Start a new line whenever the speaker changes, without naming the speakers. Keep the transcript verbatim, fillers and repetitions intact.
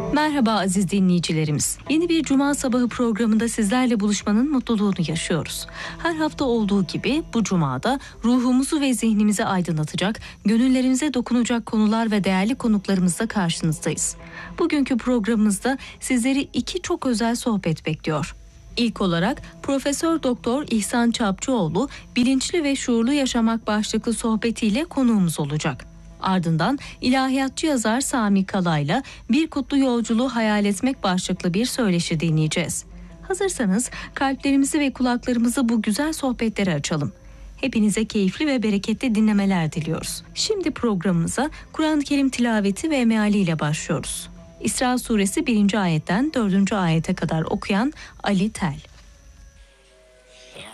Merhaba aziz dinleyicilerimiz. Yeni bir Cuma sabahı programında sizlerle buluşmanın mutluluğunu yaşıyoruz. Her hafta olduğu gibi bu Cuma'da ruhumuzu ve zihnimizi aydınlatacak, gönüllerimize dokunacak konular ve değerli konuklarımızla karşınızdayız. Bugünkü programımızda sizleri iki çok özel sohbet bekliyor. İlk olarak Profesör Doktor İhsan Çapçıoğlu bilinçli ve şuurlu yaşamak başlıklı sohbetiyle konuğumuz olacak. Ardından ilahiyatçı yazar Sami Kala'yla Bir Kutlu Yolculuğu Hayal Etmek başlıklı bir söyleşi dinleyeceğiz. Hazırsanız kalplerimizi ve kulaklarımızı bu güzel sohbetlere açalım. Hepinize keyifli ve bereketli dinlemeler diliyoruz. Şimdi programımıza Kur'an-ı Kerim tilaveti ve mealiyle başlıyoruz. İsra suresi birinci ayetten dördüncü ayete kadar okuyan Ali Tel.